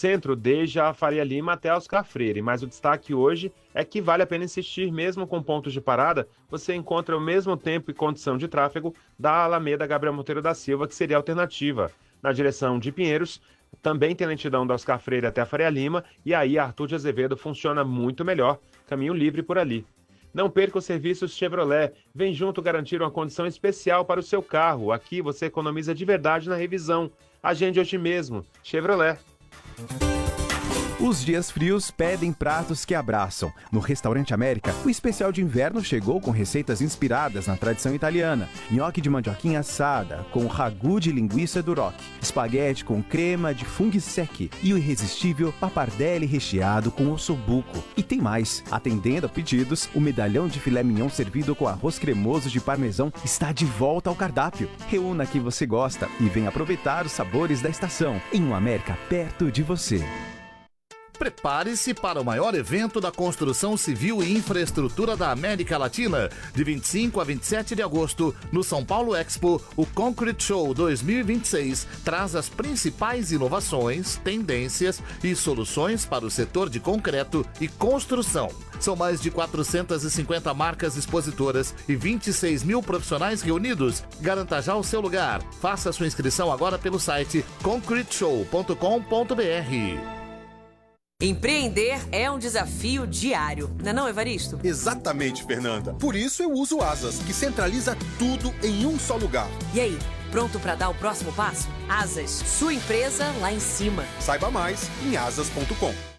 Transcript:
centro, desde a Faria Lima até a Oscar Freire, mas o destaque hoje é que vale a pena insistir, mesmo com pontos de parada, você encontra o mesmo tempo e condição de tráfego da Alameda Gabriel Monteiro da Silva, que seria a alternativa. Na direção de Pinheiros, também tem lentidão da Oscar Freire até a Faria Lima, e aí Arthur de Azevedo funciona muito melhor, caminho livre por ali. Não perca os serviços Chevrolet. Vem junto garantir uma condição especial para o seu carro. Aqui você economiza de verdade na revisão. Agende hoje mesmo. Chevrolet. Os dias frios pedem pratos que abraçam. No Restaurante América, o especial de inverno chegou com receitas inspiradas na tradição italiana. Nhoque de mandioquinha assada, com ragu de linguiça duroc, espaguete com crema de funghi secchi e o irresistível pappardelle recheado com ossobuco. E tem mais. Atendendo a pedidos, o medalhão de filé mignon servido com arroz cremoso de parmesão está de volta ao cardápio. Reúna que você gosta e venha aproveitar os sabores da estação em um América perto de você. Prepare-se para o maior evento da construção civil e infraestrutura da América Latina. De 25 a 27 de agosto, no São Paulo Expo, o Concrete Show 2026 traz as principais inovações, tendências e soluções para o setor de concreto e construção. São mais de 450 marcas expositoras e 26 mil profissionais reunidos. Garanta já o seu lugar. Faça sua inscrição agora pelo site concreteshow.com.br. Empreender é um desafio diário, não é, Evaristo? Exatamente, Fernanda. Por isso eu uso Asas, que centraliza tudo em um só lugar. E aí, pronto para dar o próximo passo? Asas, sua empresa lá em cima. Saiba mais em asas.com.